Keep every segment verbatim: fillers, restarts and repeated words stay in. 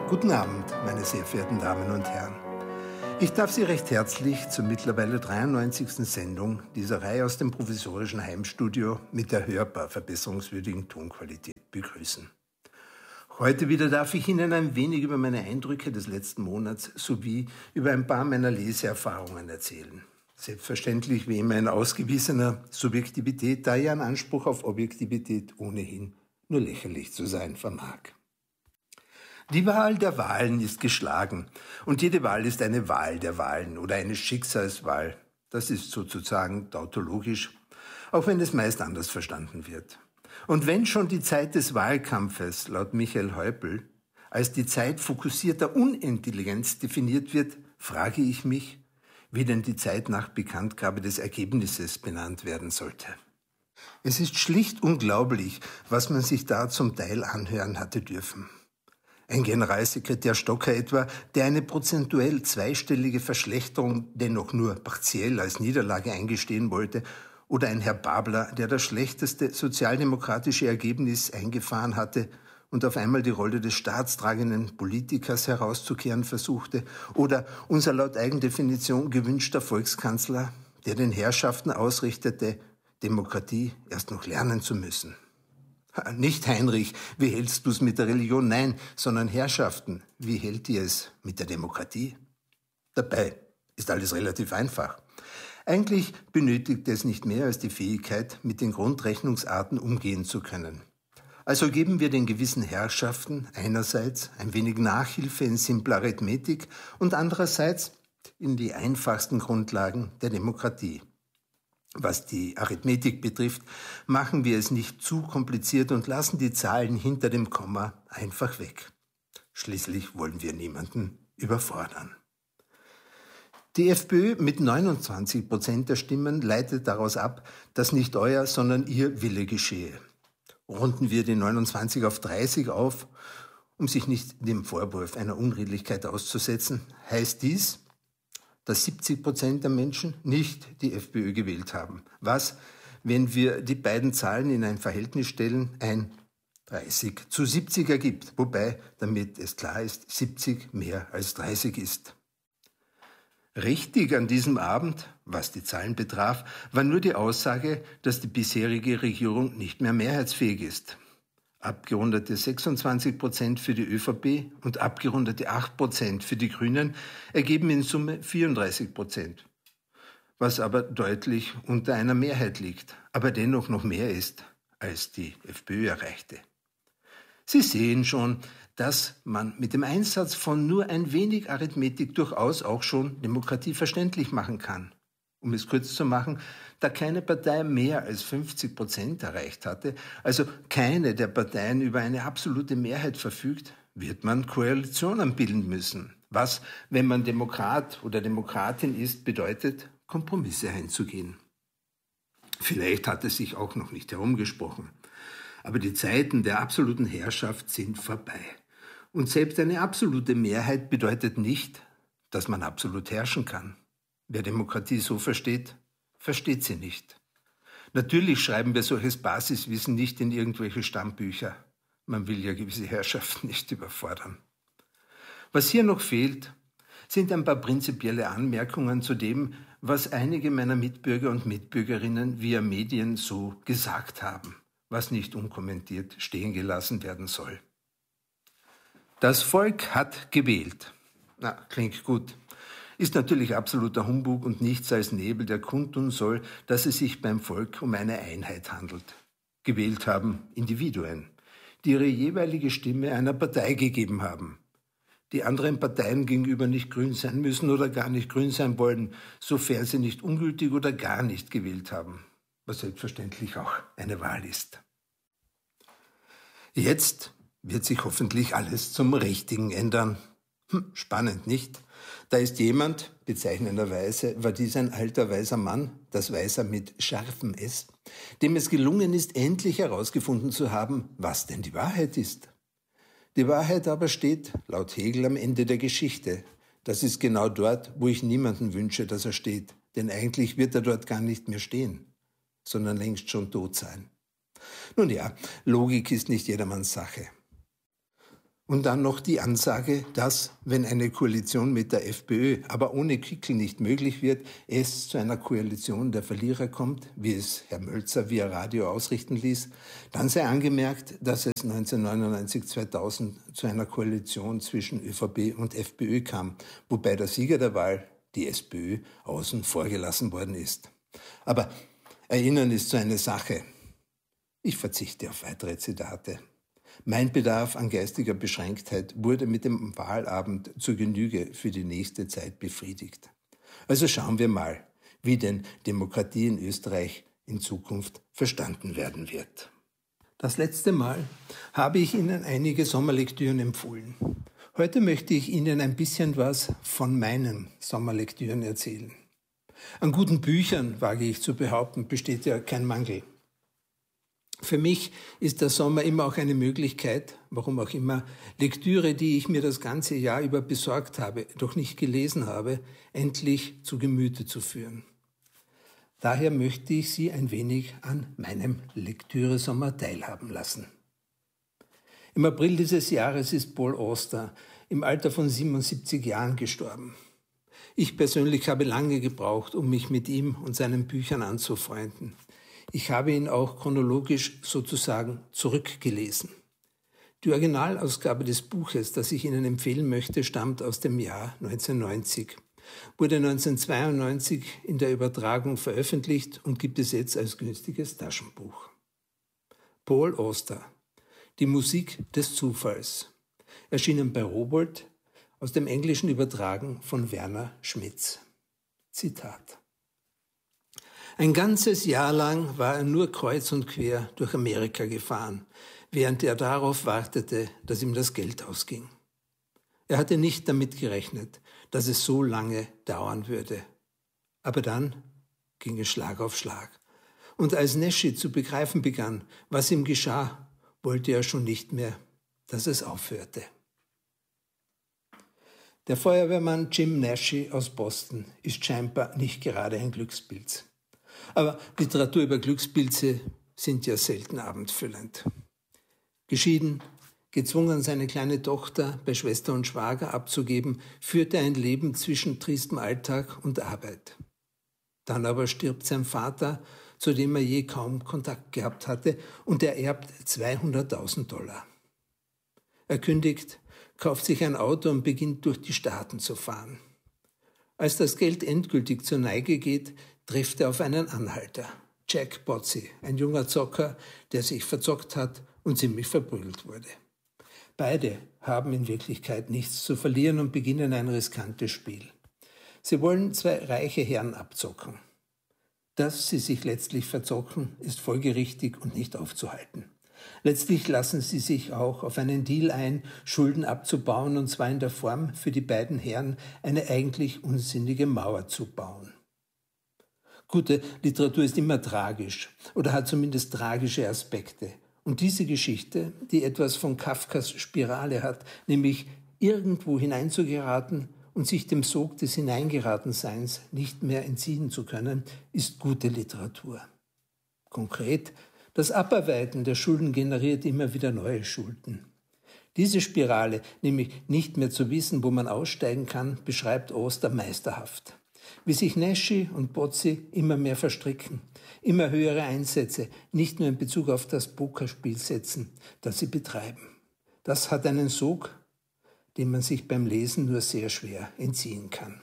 Guten Abend, meine sehr verehrten Damen und Herren. Ich darf Sie recht herzlich zur mittlerweile dreiundneunzigsten Sendung dieser Reihe aus dem provisorischen Heimstudio mit der hörbar verbesserungswürdigen Tonqualität begrüßen. Heute wieder darf ich Ihnen ein wenig über meine Eindrücke des letzten Monats sowie über ein paar meiner Leseerfahrungen erzählen. Selbstverständlich wie immer in ausgewiesener Subjektivität, da ja ein Anspruch auf Objektivität ohnehin nur lächerlich zu sein vermag. Die Wahl der Wahlen ist geschlagen und jede Wahl ist eine Wahl der Wahlen oder eine Schicksalswahl. Das ist sozusagen tautologisch, auch wenn es meist anders verstanden wird. Und wenn schon die Zeit des Wahlkampfes, laut Michael Häupl, als die Zeit fokussierter Unintelligenz definiert wird, frage ich mich, wie denn die Zeit nach Bekanntgabe des Ergebnisses benannt werden sollte. Es ist schlicht unglaublich, was man sich da zum Teil anhören hatte dürfen. Ein Generalsekretär Stocker etwa, der eine prozentuell zweistellige Verschlechterung dennoch nur partiell als Niederlage eingestehen wollte, oder ein Herr Babler, der das schlechteste sozialdemokratische Ergebnis eingefahren hatte und auf einmal die Rolle des staatstragenden Politikers herauszukehren versuchte, oder unser laut Eigendefinition gewünschter Volkskanzler, der den Herrschaften ausrichtete, Demokratie erst noch lernen zu müssen. Nicht Heinrich, wie hältst du es mit der Religion? Nein, sondern Herrschaften, wie hält ihr es mit der Demokratie? Dabei ist alles relativ einfach. Eigentlich benötigt es nicht mehr als die Fähigkeit, mit den Grundrechnungsarten umgehen zu können. Also geben wir den gewissen Herrschaften einerseits ein wenig Nachhilfe in simpler Arithmetik und andererseits in die einfachsten Grundlagen der Demokratie. Was die Arithmetik betrifft, machen wir es nicht zu kompliziert und lassen die Zahlen hinter dem Komma einfach weg. Schließlich wollen wir niemanden überfordern. Die FPÖ mit neunundzwanzig Prozent der Stimmen leitet daraus ab, dass nicht euer, sondern ihr Wille geschehe. Runden wir die neunundzwanzig auf dreißig auf, um sich nicht dem Vorwurf einer Unredlichkeit auszusetzen, heißt dies, dass siebzig Prozent der Menschen nicht die FPÖ gewählt haben. Was, wenn wir die beiden Zahlen in ein Verhältnis stellen, ein dreißig zu siebzig ergibt, wobei, damit es klar ist, siebzig mehr als dreißig ist. Richtig an diesem Abend, was die Zahlen betraf, war nur die Aussage, dass die bisherige Regierung nicht mehr mehrheitsfähig ist. Abgerundete sechsundzwanzig Prozent für die ÖVP und abgerundete acht Prozent für die Grünen ergeben in Summe vierunddreißig Prozent, was aber deutlich unter einer Mehrheit liegt, aber dennoch noch mehr ist, als die FPÖ erreichte. Sie sehen schon, dass man mit dem Einsatz von nur ein wenig Arithmetik durchaus auch schon Demokratie verständlich machen kann. Um es kurz zu machen, da keine Partei mehr als fünfzig Prozent erreicht hatte, also keine der Parteien über eine absolute Mehrheit verfügt, wird man Koalitionen bilden müssen. Was, wenn man Demokrat oder Demokratin ist, bedeutet, Kompromisse einzugehen. Vielleicht hat es sich auch noch nicht herumgesprochen. Aber die Zeiten der absoluten Herrschaft sind vorbei. Und selbst eine absolute Mehrheit bedeutet nicht, dass man absolut herrschen kann. Wer Demokratie so versteht, versteht sie nicht. Natürlich schreiben wir solches Basiswissen nicht in irgendwelche Stammbücher. Man will ja gewisse Herrschaften nicht überfordern. Was hier noch fehlt, sind ein paar prinzipielle Anmerkungen zu dem, was einige meiner Mitbürger und Mitbürgerinnen via Medien so gesagt haben, was nicht unkommentiert stehen gelassen werden soll. Das Volk hat gewählt. Na, klingt gut. Ist natürlich absoluter Humbug und nichts als Nebel, der kundtun soll, dass es sich beim Volk um eine Einheit handelt. Gewählt haben Individuen, die ihre jeweilige Stimme einer Partei gegeben haben. Die anderen Parteien gegenüber nicht grün sein müssen oder gar nicht grün sein wollen, sofern sie nicht ungültig oder gar nicht gewählt haben, was selbstverständlich auch eine Wahl ist. Jetzt wird sich hoffentlich alles zum Richtigen ändern. Hm, spannend, nicht? Da ist jemand, bezeichnenderweise war dies ein alter weiser Mann, das Weiser mit scharfem S, dem es gelungen ist, endlich herausgefunden zu haben, was denn die Wahrheit ist. Die Wahrheit aber steht, laut Hegel, am Ende der Geschichte. Das ist genau dort, wo ich niemanden wünsche, dass er steht, denn eigentlich wird er dort gar nicht mehr stehen, sondern längst schon tot sein. Nun ja, Logik ist nicht jedermanns Sache. Und dann noch die Ansage, dass, wenn eine Koalition mit der FPÖ, aber ohne Kickl nicht möglich wird, es zu einer Koalition der Verlierer kommt, wie es Herr Mölzer via Radio ausrichten ließ. Dann sei angemerkt, dass es neunzehnhundertneunundneunzig zweitausend zu einer Koalition zwischen ÖVP und FPÖ kam, wobei der Sieger der Wahl, die SPÖ, außen vor gelassen worden ist. Aber Erinnern ist so eine Sache. Ich verzichte auf weitere Zitate. Mein Bedarf an geistiger Beschränktheit wurde mit dem Wahlabend zur Genüge für die nächste Zeit befriedigt. Also schauen wir mal, wie denn Demokratie in Österreich in Zukunft verstanden werden wird. Das letzte Mal habe ich Ihnen einige Sommerlektüren empfohlen. Heute möchte ich Ihnen ein bisschen was von meinen Sommerlektüren erzählen. An guten Büchern, wage ich zu behaupten, besteht ja kein Mangel. Für mich ist der Sommer immer auch eine Möglichkeit, warum auch immer, Lektüre, die ich mir das ganze Jahr über besorgt habe, doch nicht gelesen habe, endlich zu Gemüte zu führen. Daher möchte ich Sie ein wenig an meinem Lektüre-Sommer teilhaben lassen. Im April dieses Jahres ist Paul Auster im Alter von siebenundsiebzig Jahren gestorben. Ich persönlich habe lange gebraucht, um mich mit ihm und seinen Büchern anzufreunden. Ich habe ihn auch chronologisch sozusagen zurückgelesen. Die Originalausgabe des Buches, das ich Ihnen empfehlen möchte, stammt aus dem Jahr neunzehnhundertneunzig, wurde neunzehnhundertzweiundneunzig in der Übertragung veröffentlicht und gibt es jetzt als günstiges Taschenbuch. Paul Auster, Die Musik des Zufalls, erschienen bei Rowohlt, aus dem Englischen übertragen von Werner Schmitz. Zitat. Ein ganzes Jahr lang war er nur kreuz und quer durch Amerika gefahren, während er darauf wartete, dass ihm das Geld ausging. Er hatte nicht damit gerechnet, dass es so lange dauern würde. Aber dann ging es Schlag auf Schlag. Und als Naschy zu begreifen begann, was ihm geschah, wollte er schon nicht mehr, dass es aufhörte. Der Feuerwehrmann Jim Naschy aus Boston ist scheinbar nicht gerade ein Glückspilz. Aber Literatur über Glückspilze sind ja selten abendfüllend. Geschieden, gezwungen, seine kleine Tochter bei Schwester und Schwager abzugeben, führte ein Leben zwischen triestem Alltag und Arbeit. Dann aber stirbt sein Vater, zu dem er je kaum Kontakt gehabt hatte, und er erbt zweihunderttausend Dollar. Er kündigt, kauft sich ein Auto und beginnt durch die Staaten zu fahren. Als das Geld endgültig zur Neige geht, trifft er auf einen Anhalter, Jack Botzi, ein junger Zocker, der sich verzockt hat und ziemlich verprügelt wurde. Beide haben in Wirklichkeit nichts zu verlieren und beginnen ein riskantes Spiel. Sie wollen zwei reiche Herren abzocken. Dass sie sich letztlich verzocken, ist folgerichtig und nicht aufzuhalten. Letztlich lassen sie sich auch auf einen Deal ein, Schulden abzubauen, und zwar in der Form, für die beiden Herren eine eigentlich unsinnige Mauer zu bauen. Gute Literatur ist immer tragisch oder hat zumindest tragische Aspekte. Und diese Geschichte, die etwas von Kafkas Spirale hat, nämlich irgendwo hineinzugeraten und sich dem Sog des Hineingeratenseins nicht mehr entziehen zu können, ist gute Literatur. Konkret, das Abarbeiten der Schulden generiert immer wieder neue Schulden. Diese Spirale, nämlich nicht mehr zu wissen, wo man aussteigen kann, beschreibt Auster meisterhaft. Wie sich Naschy und Botzi immer mehr verstricken, immer höhere Einsätze, nicht nur in Bezug auf das Pokerspiel setzen, das sie betreiben. Das hat einen Sog, dem man sich beim Lesen nur sehr schwer entziehen kann.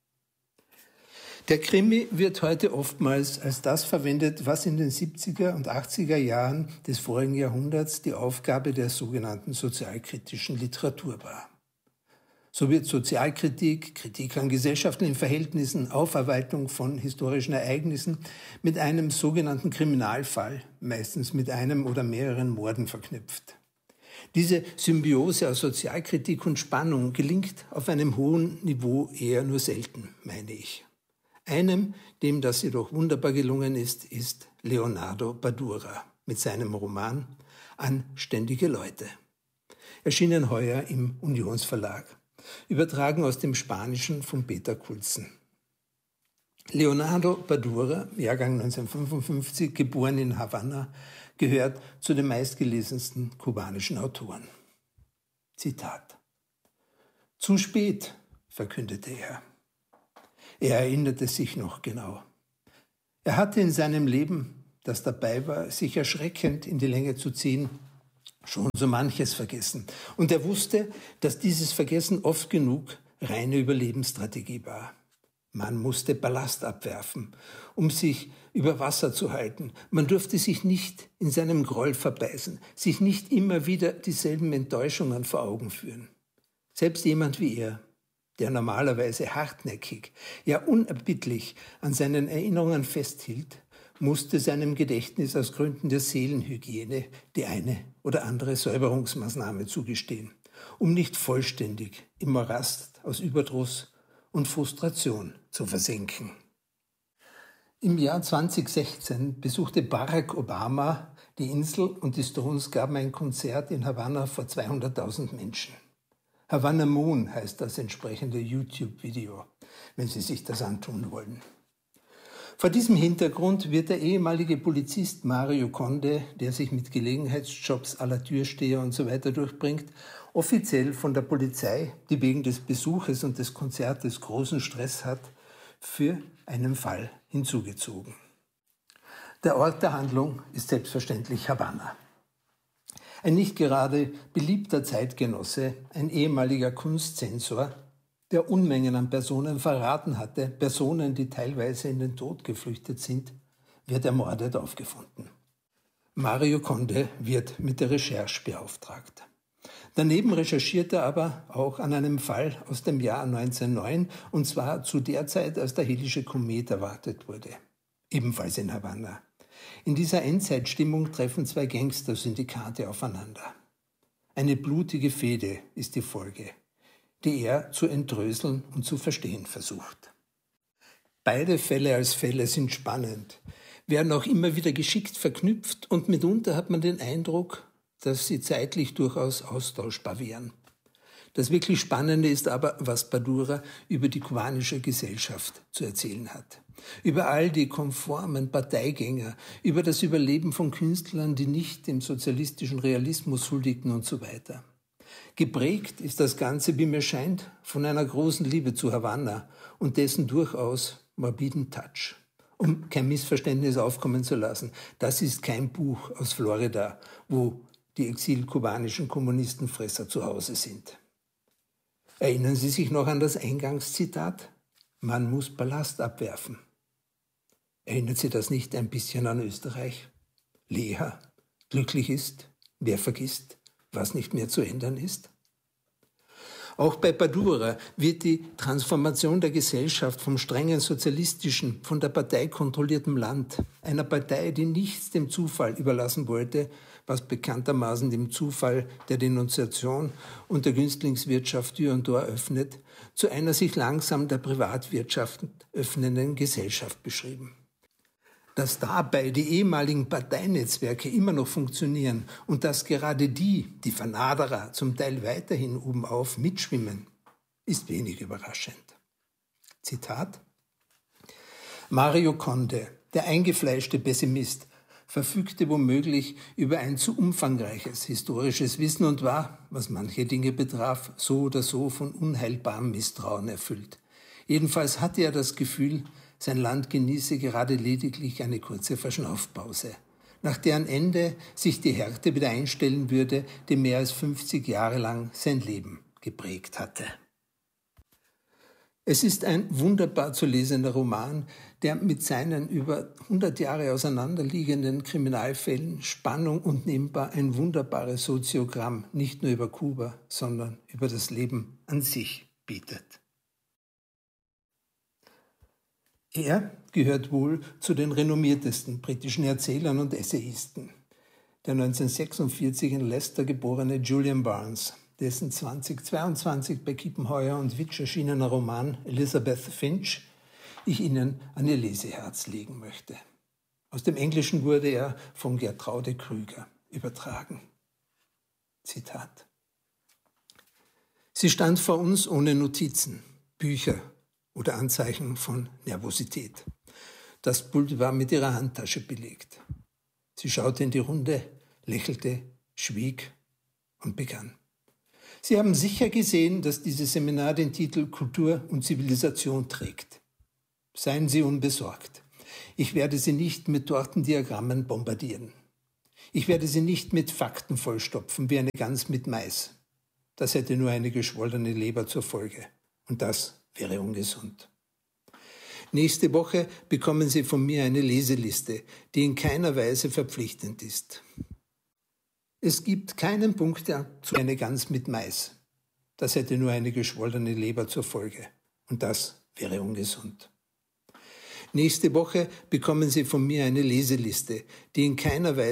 Der Krimi wird heute oftmals als das verwendet, was in den siebziger und achtziger Jahren des vorigen Jahrhunderts die Aufgabe der sogenannten sozialkritischen Literatur war. So wird Sozialkritik, Kritik an gesellschaftlichen Verhältnissen, Aufarbeitung von historischen Ereignissen mit einem sogenannten Kriminalfall, meistens mit einem oder mehreren Morden verknüpft. Diese Symbiose aus Sozialkritik und Spannung gelingt auf einem hohen Niveau eher nur selten, meine ich. Einem, dem das jedoch wunderbar gelungen ist, ist Leonardo Badura mit seinem Roman Anständige Leute. Erschienen heuer im Unionsverlag. Übertragen aus dem Spanischen von Peter Kulzen. Leonardo Badura, Jahrgang neunzehnhundertfünfundfünfzig, geboren in Havanna, gehört zu den meistgelesensten kubanischen Autoren. Zitat. Zu spät, verkündete er. Er erinnerte sich noch genau. Er hatte in seinem Leben, das dabei war, sich erschreckend in die Länge zu ziehen, schon so manches vergessen. Und er wusste, dass dieses Vergessen oft genug reine Überlebensstrategie war. Man musste Ballast abwerfen, um sich über Wasser zu halten. Man durfte sich nicht in seinem Groll verbeißen, sich nicht immer wieder dieselben Enttäuschungen vor Augen führen. Selbst jemand wie er, der normalerweise hartnäckig, ja unerbittlich an seinen Erinnerungen festhielt, musste seinem Gedächtnis aus Gründen der Seelenhygiene die eine oder andere Säuberungsmaßnahme zugestehen, um nicht vollständig im Morast aus Überdruss und Frustration zu versenken. Im Jahr zweitausendsechzehn besuchte Barack Obama die Insel und die Stones gaben ein Konzert in Havanna vor zweihunderttausend Menschen. Havana Moon heißt das entsprechende YouTube-Video, wenn Sie sich das antun wollen. Vor diesem Hintergrund wird der ehemalige Polizist Mario Conde, der sich mit Gelegenheitsjobs à la Türsteher und so weiter durchbringt, offiziell von der Polizei, die wegen des Besuches und des Konzertes großen Stress hat, für einen Fall hinzugezogen. Der Ort der Handlung ist selbstverständlich Havanna. Ein nicht gerade beliebter Zeitgenosse, ein ehemaliger Kunstzensor, der Unmengen an Personen verraten hatte, Personen, die teilweise in den Tod geflüchtet sind, wird ermordet aufgefunden. Mario Conde wird mit der Recherche beauftragt. Daneben recherchiert er aber auch an einem Fall aus dem Jahr neunzehnhundertneun, und zwar zu der Zeit, als der Hillsche Komet erwartet wurde. Ebenfalls in Havanna. In dieser Endzeitstimmung treffen zwei Gangster-Syndikate aufeinander. Eine blutige Fehde ist die Folge, die er zu entdröseln und zu verstehen versucht. Beide Fälle als Fälle sind spannend, werden auch immer wieder geschickt verknüpft und mitunter hat man den Eindruck, dass sie zeitlich durchaus austauschbar wären. Das wirklich Spannende ist aber, was Badura über die kubanische Gesellschaft zu erzählen hat. Über all die konformen Parteigänger, über das Überleben von Künstlern, die nicht dem sozialistischen Realismus huldigten und so weiter. Geprägt ist das Ganze, wie mir scheint, von einer großen Liebe zu Havanna und dessen durchaus morbiden Touch. Um kein Missverständnis aufkommen zu lassen, das ist kein Buch aus Florida, wo die exilkubanischen Kommunistenfresser zu Hause sind. Erinnern Sie sich noch an das Eingangszitat? Man muss Ballast abwerfen. Erinnert Sie das nicht ein bisschen an Österreich? Leer, glücklich ist, wer vergisst, was nicht mehr zu ändern ist? Auch bei Badura wird die Transformation der Gesellschaft vom strengen sozialistischen, von der Partei kontrollierten Land, einer Partei, die nichts dem Zufall überlassen wollte, was bekanntermaßen dem Zufall der Denunziation und der Günstlingswirtschaft Tür und Tor öffnet, zu einer sich langsam der Privatwirtschaft öffnenden Gesellschaft beschrieben. Dass dabei die ehemaligen Parteinetzwerke immer noch funktionieren und dass gerade die, die Vernaderer, zum Teil weiterhin obenauf mitschwimmen, ist wenig überraschend. Zitat: Mario Conde, der eingefleischte Pessimist, verfügte womöglich über ein zu umfangreiches historisches Wissen und war, was manche Dinge betraf, so oder so von unheilbarem Misstrauen erfüllt. Jedenfalls hatte er das Gefühl, sein Land genieße gerade lediglich eine kurze Verschnaufpause, nach deren Ende sich die Härte wieder einstellen würde, die mehr als fünfzig Jahre lang sein Leben geprägt hatte. Es ist ein wunderbar zu lesender Roman, der mit seinen über hundert Jahre auseinanderliegenden Kriminalfällen Spannung und nebenbar ein wunderbares Soziogramm nicht nur über Kuba, sondern über das Leben an sich bietet. Er gehört wohl zu den renommiertesten britischen Erzählern und Essayisten. Der neunzehnhundertsechsundvierzig in Leicester geborene Julian Barnes, dessen zweitausendzweiundzwanzig bei Kiepenheuer und Witsch erschienener Roman Elizabeth Finch ich Ihnen an Ihr Leseherz legen möchte. Aus dem Englischen wurde er von Gertraude Krüger übertragen. Zitat: Sie stand vor uns ohne Notizen, Bücher oder Anzeichen von Nervosität. Das Pult war mit ihrer Handtasche belegt. Sie schaute in die Runde, lächelte, schwieg und begann. Sie haben sicher gesehen, dass dieses Seminar den Titel Kultur und Zivilisation trägt. Seien Sie unbesorgt. Ich werde Sie nicht mit Tortendiagrammen bombardieren. Ich werde Sie nicht mit Fakten vollstopfen wie eine Gans mit Mais. Das hätte nur eine geschwollene Leber zur Folge. Und das wäre ungesund. Nächste Woche bekommen Sie von mir eine Leseliste, die in keiner Weise verpflichtend ist. Es gibt keinen Punkt zu eine Gans mit Mais. Das hätte nur eine geschwollene Leber zur Folge. Und das wäre ungesund. Nächste Woche bekommen Sie von mir eine Leseliste, die in keiner Weise